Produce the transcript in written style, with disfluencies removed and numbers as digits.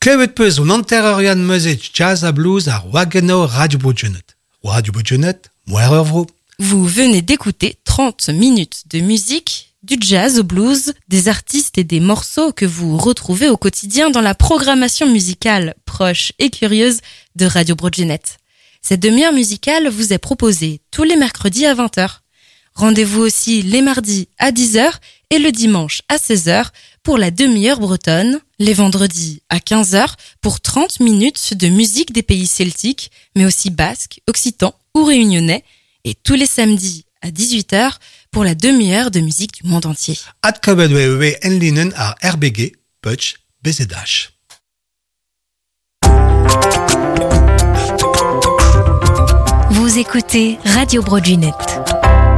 Klevet peus un anterorian meuzet jazz a blues ar wageno Radio Broadgenet. Radio Broadgenet, moer vro. Vous venez d'écouter 30 minutes de musique, du jazz au blues, des artistes et des morceaux que vous retrouvez au quotidien dans la programmation musicale proche et curieuse de Radio Broadgenet. Cette demi-heure musicale vous est proposée tous les mercredis à 20h. Rendez-vous aussi les mardis à 10h et le dimanche à 16h pour la demi-heure bretonne, les vendredis à 15h pour 30 minutes de musique des pays celtiques, mais aussi basques, occitans ou réunionnais, et tous les samedis à 18h pour la demi-heure de musique du monde entier. Ad kabed wewe enlinen ar RBG, Putsch, BZH. Vous écoutez Radio Broadgenet.